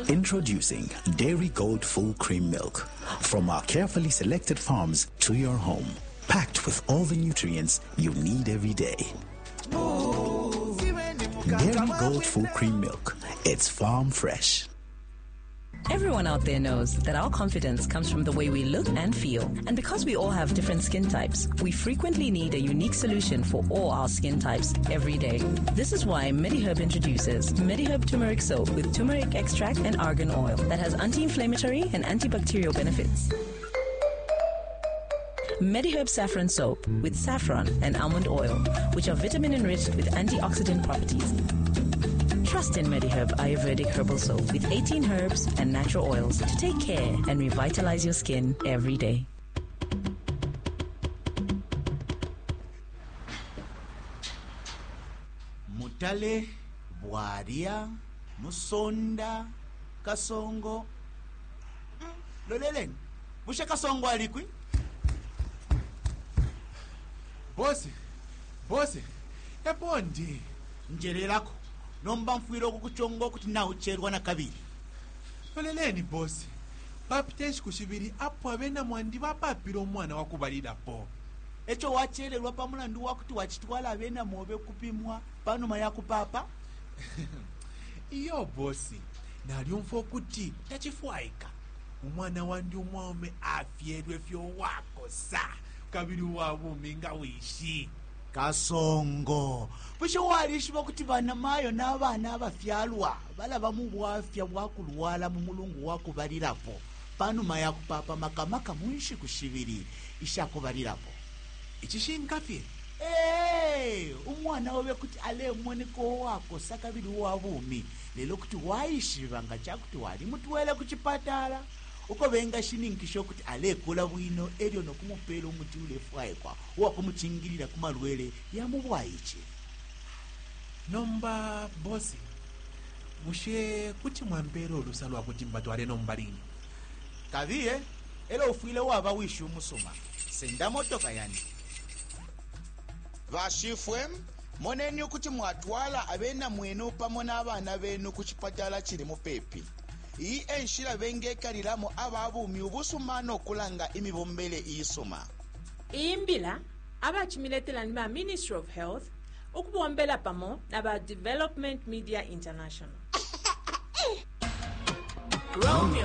Introducing Dairy Gold Full Cream Milk from our carefully selected farms to your home, packed with all the nutrients you need every day. Dairy Gold Full Cream Milk. It's farm fresh. Everyone out there knows that our confidence comes from the way we look and feel. And because we all have different skin types, we frequently need a unique solution for all our skin types every day. This is why MediHerb introduces MediHerb Turmeric Soap with turmeric extract and argan oil that has anti-inflammatory and antibacterial benefits. MediHerb Saffron Soap with saffron and almond oil, which are vitamin-enriched with antioxidant properties. Trust in MediHerb Ayurvedic Herbal Soap with 18 herbs and natural oils to take care and revitalize your skin every day. Mutale, Bwaria, Musonda, Kasongo. Loleleng, Busha Kasongo alikwi? Bosi, epondi. Njerelako. Nomba mfuiro okukuchongo kuti naucherwa na kabiri. Loleleni bosi. Bapiteshi kushibiri apo abena mwandi bapapira omwana wakubalira po. Echo wachererwa pamulandu wakuti wachitwala abena mobe kupimwa panuma yakupapa. Iyo bosi. Nali umfo kuti tachifwaika. Umwana wandi umwome afyedwe fyo wako sa. Kabiri wabu minga wishi. Kasongo. Busho walishwa kuti bana mayo n'abana abafyalwa balaba mu bwafya bwakulwala mu mulungu wakubalirapo panuma yakupapa makamaka munshi kushibiri ishakubalirapo ichishinkafye umwana wawe kuti ale mmoneko wako sakabiri wabumi lelo kuti waishibanga chakuti wali mutwele kuchipatala uko benga shininkisho kuti alekula bwino elyo nokumupela umuti ulefwaekwa wakumuchingirira kumalwele yamubwaichi. Nomba bosi. Mushe kuti mwambero olusalwa kuti mbatwale nombalini. Kaviye elo ufuile waba wishu musoma. Senda motoka yani. Vashifwe moneni kuti mwatwala abena mwenu pamona abana benu kuchipatala chiri mupepi. Iyi enshira bengekaliramo ababumi ubusumano okulanga imibombele iyisoma. Imbila abachimiletela nima Ministry of Health ukubombela pamo naba Development Media International.